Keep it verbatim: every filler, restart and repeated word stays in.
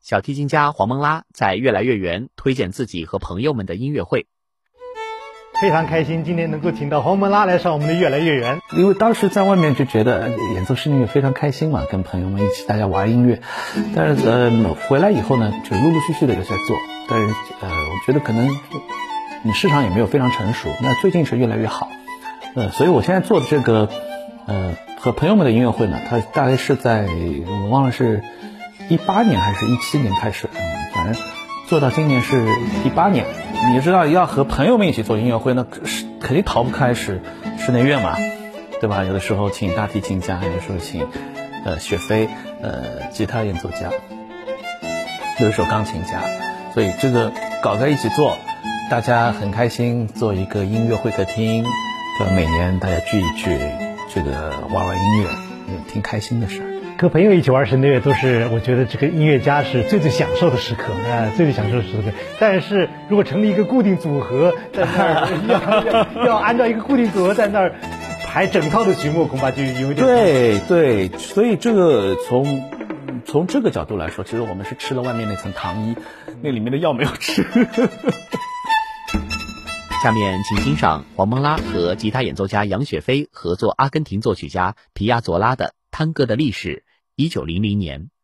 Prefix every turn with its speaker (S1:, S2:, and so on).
S1: 小提琴家黄蒙拉在越来越远推荐自己和朋友们的音乐会。
S2: 非常开心今天能够请到黄蒙拉来上我们的越来越远，
S3: 因为当时在外面就觉得演奏室内乐非常开心嘛，跟朋友们一起大家玩音乐，但是呃回来以后呢，就陆陆续续的有在做，但是呃我觉得可能你市场也没有非常成熟，那最近是越来越好，呃所以我现在做的这个呃和朋友们的音乐会呢，它大概是在我忘了是一八年还是一七年开始，嗯反正做到今年是第八年。你知道要和朋友们一起做音乐会，那肯定逃不开是室内乐嘛，对吧？有的时候请大提琴家，有的时候请呃雪飞呃吉他演奏家，有的时候钢琴家，所以这个搞在一起做，大家很开心，做一个音乐会客厅，对吧？每年大家聚一聚，这个玩玩音乐，也挺开心的事儿。
S2: 和朋友一起玩室内乐都是我觉得这个音乐家是最最享受的时刻啊、呃，最最享受的时刻。但是如果成立一个固定组合，在那儿要要要按照一个固定组合在那儿排整套的曲目，恐怕就有点
S3: 对对，所以这个从从这个角度来说，其实我们是吃了外面那层糖衣，那里面的药没有吃。
S1: 下面请欣赏黄蒙拉和吉他演奏家杨雪飞合作阿根廷作曲家皮亚佐拉的《探戈的历史》，一九零零年。